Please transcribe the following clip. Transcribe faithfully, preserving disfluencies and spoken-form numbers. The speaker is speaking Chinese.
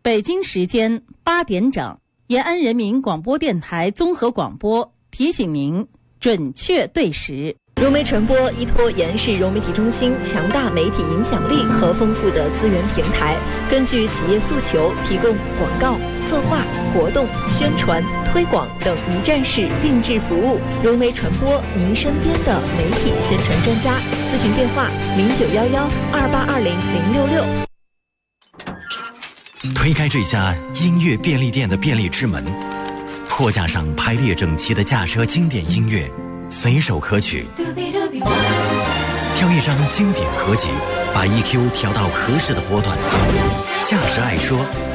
北京时间八点整，延安人民广播电台综合广播提醒您准确对时。 融媒传播依托延安市融媒体中心强大媒体影响力和丰富的资源平台，根据企业诉求，提供广告、策划、活动、宣传、推广等一站式定制服务。融媒传播，您身边的媒体宣传专家。咨询电话：零九幺幺二八二零零六六。 推开这家音乐便利店的便利之门，货架上排列整齐的驾车经典音乐，随手可取。挑一张经典合集，把 E Q 调到合适的波段。驾驶爱说，